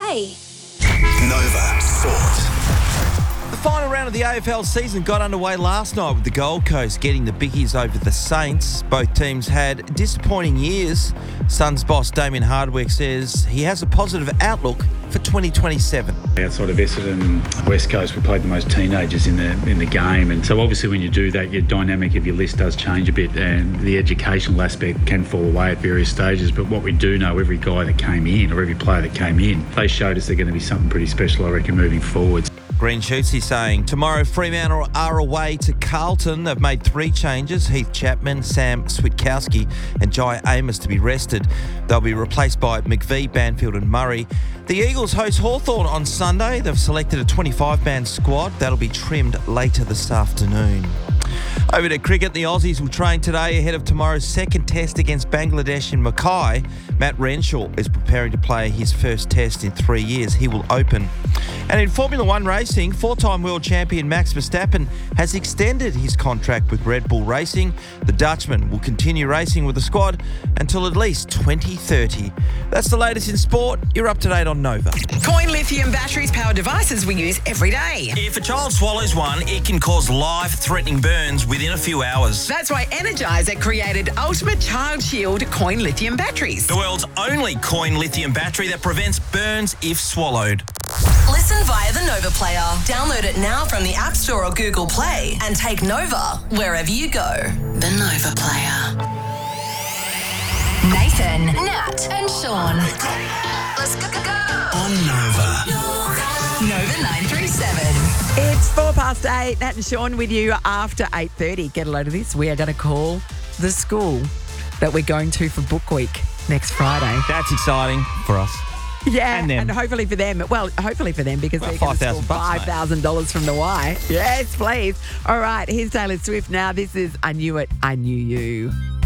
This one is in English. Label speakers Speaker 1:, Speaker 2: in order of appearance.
Speaker 1: play.
Speaker 2: Nova Sport.
Speaker 3: The final round of the AFL season got underway last night with the Gold Coast getting the biggies over the Saints. Both teams had disappointing years. Suns boss Damien Hardwick says he has a positive outlook for 2027.
Speaker 4: Outside of Essendon, West Coast, we played the most teenagers in the game, and so obviously when you do that, your dynamic of your list does change a bit, and the educational aspect can fall away at various stages. But what we do know, every guy that came in, or every player that came in, they showed us they're going to be something pretty special, I reckon, moving forwards.
Speaker 3: Green Shootsy saying, tomorrow Fremantle are away to Carlton. They've made 3 changes. Heath Chapman, Sam Switkowski and Jai Amos to be rested. They'll be replaced by McVie, Banfield and Murray. The Eagles host Hawthorn on Sunday. They've selected a 25-man squad. That'll be trimmed later this afternoon. Over to cricket, the Aussies will train today ahead of tomorrow's second test against Bangladesh in Mackay. Matt Renshaw is preparing to play his first test in 3 years. He will open. And in Formula One racing, 4-time world champion Max Verstappen has extended his contract with Red Bull Racing. The Dutchman will continue racing with the squad until at least 2030. That's the latest in sport. You're up to date on Nova.
Speaker 5: Coin lithium batteries power devices we use every day.
Speaker 6: If a child swallows one, it can cause life-threatening burns within a few hours.
Speaker 5: That's why Energizer created Ultimate Child Shield Coin lithium batteries.
Speaker 6: The world's only coin lithium battery that prevents burns if swallowed.
Speaker 7: Listen via the Nova Player. Download it now from the App Store or Google Play and take Nova wherever you go. The Nova Player.
Speaker 1: Nathan, Nat, and Sean.
Speaker 7: Let's go.
Speaker 2: On Nova.
Speaker 7: Nova 937.
Speaker 5: It's 8:04. Nat and Sean with you after 8:30. Get a load of this. We are going to call the school that we're going to for Book Week next Friday.
Speaker 3: That's exciting for us.
Speaker 5: Yeah,
Speaker 3: And them.
Speaker 5: and hopefully for them. Well, hopefully for them because
Speaker 3: Well,
Speaker 5: they're going to
Speaker 3: $5,000
Speaker 5: score
Speaker 3: mate.
Speaker 5: $5,000 from the Y. Yes, please. All right, here's Taylor Swift now. This is I Knew It, I Knew You.